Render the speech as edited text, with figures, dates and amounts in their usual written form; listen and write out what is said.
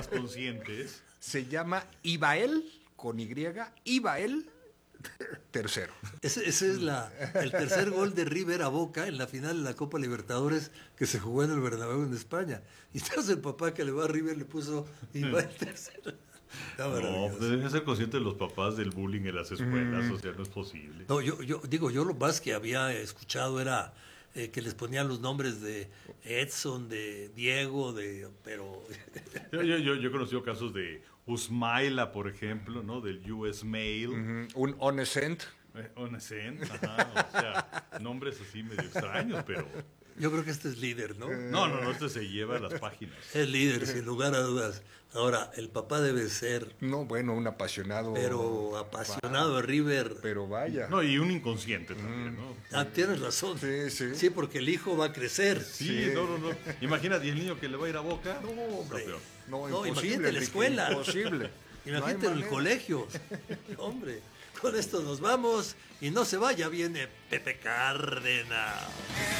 más conscientes. Se llama Ibael, con Y, Ibael tercero. Ese es el tercer gol de River a Boca en la final de la Copa Libertadores que se jugó en el Bernabéu en España. Y entonces el papá que le va a River le puso Ibael tercero. No, deben ser conscientes los papás del bullying en las escuelas, o sea, no es posible. No, yo lo más que había escuchado era que les ponían los nombres de Edson, de Diego, pero... Yo he conocido casos de Usmaila, por ejemplo, ¿no? Del US Mail. Un Onescent. Onescent, ajá, o sea, nombres así medio extraños, pero... Yo creo que este es líder, ¿no? No, este se lleva a las páginas. Es líder, sin lugar a dudas. Ahora, el papá debe ser... No, bueno, un apasionado. Pero apasionado de River. Pero vaya. No, y un inconsciente también, ¿no? Ah, tienes razón. Sí. Sí, porque el hijo va a crecer. Sí, no. Imagínate, ¿y el niño que le va a ir a Boca? No, hombre. No, No, imposible, imagínate la escuela. Imposible. Imagínate en el colegio. Hombre, con esto nos vamos y no se vaya, viene Pepe Cárdenas.